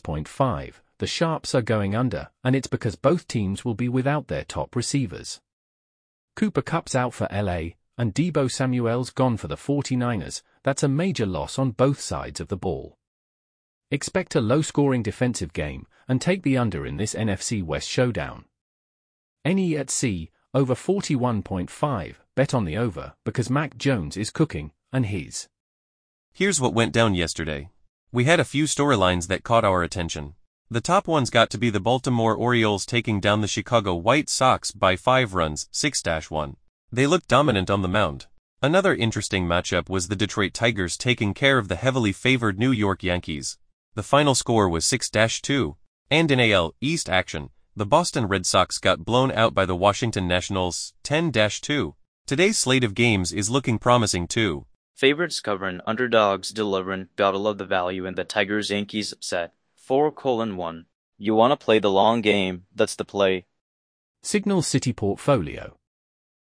-6.5, the Sharps are going under, and it's because both teams will be without their top receivers. Cooper Kupp's out for LA, and Deebo Samuel's gone for the 49ers. That's a major loss on both sides of the ball. Expect a low-scoring defensive game, and take the under in this NFC West showdown. NE at C, over 41.5, bet on the over, because Mac Jones is cooking, and his. Here's what went down yesterday. We had a few storylines that caught our attention. The top one's got to be the Baltimore Orioles taking down the Chicago White Sox by 5 runs, 6-1. They looked dominant on the mound. Another interesting matchup was the Detroit Tigers taking care of the heavily favored New York Yankees. The final score was 6-2. And in AL East action, the Boston Red Sox got blown out by the Washington Nationals, 10-2. Today's slate of games is looking promising too. Favorites covering, underdogs delivering, gotta love the value in the Tigers-Yankees upset. 4:1. You wanna play the long game, that's the play. Signal City Portfolio.